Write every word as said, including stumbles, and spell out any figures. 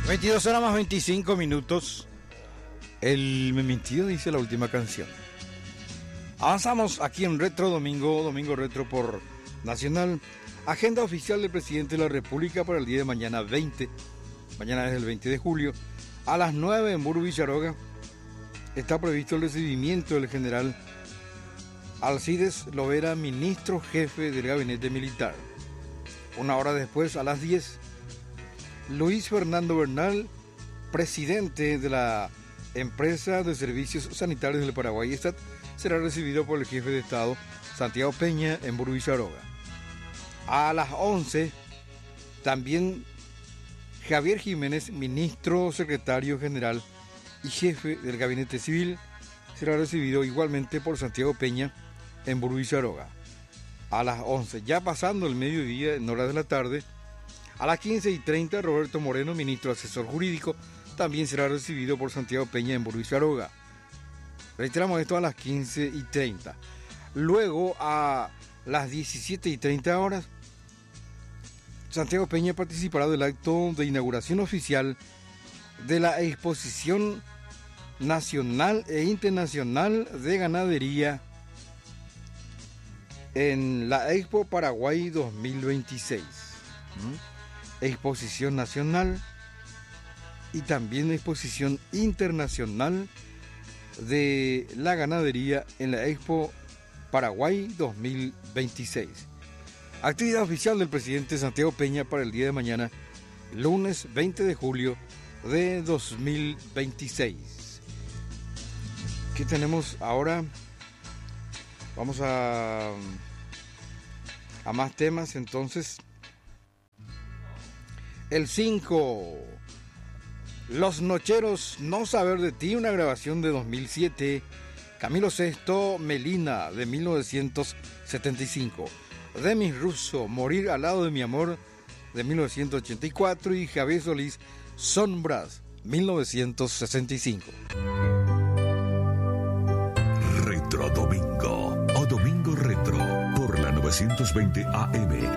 veintidós horas más veinticinco minutos. El Me Mintió, dice la última canción. Avanzamos aquí en Retro Domingo, Domingo Retro por Nacional. Agenda oficial del presidente de la República para el día de mañana veinte. Mañana es el veinte de julio. A las nueve en Burbu Villaroga está previsto el recibimiento del general Alcides Lovera, ministro jefe del gabinete militar. Una hora después, a las diez, Luis Fernando Bernal, presidente de la Empresa de Servicios Sanitarios del Paraguay, ESTAT, será recibido por el jefe de Estado, Santiago Peña, en Burbu Villaroga. A las once, también Javier Jiménez, ministro, secretario general y jefe del Gabinete Civil, será recibido igualmente por Santiago Peña en Burbu Villaroga. A las once, ya pasando el mediodía, en horas de la tarde, a las quince y treinta, Roberto Moreno, ministro asesor jurídico, también será recibido por Santiago Peña en Burbu Villaroga. Reiteramos esto a las quince y treinta. Luego, a las diecisiete y treinta horas, Santiago Peña participará del acto de inauguración oficial de la Exposición Nacional e Internacional de Ganadería en la Expo Paraguay dos mil veintiséis. ¿Mm? Exposición nacional y también exposición internacional de la ganadería en la Expo Paraguay dos mil veintiséis. Actividad oficial del presidente Santiago Peña para el día de mañana, lunes veinte de julio de dos mil veintiséis. ¿Qué tenemos ahora? Vamos a, a más temas entonces. El cinco. Los Nocheros, No Saber de Ti, una grabación de dos mil siete. Camilo Sesto, Melina, de mil novecientos setenta y cinco. Demis Russo, Morir al lado de mi amor, de mil novecientos ochenta y cuatro. Y Javier Solís, Sombras, mil novecientos sesenta y cinco. Retro Domingo o Domingo Retro por la novecientos veinte A M.